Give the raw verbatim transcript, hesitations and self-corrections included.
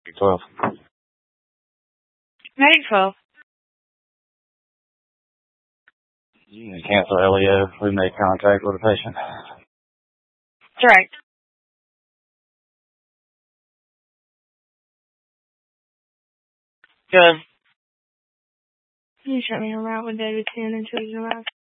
twelve. ninety twelve. You can cancel L E O. We made contact with the patient. Direct. Good. You sent me a route with David ten until you arrived.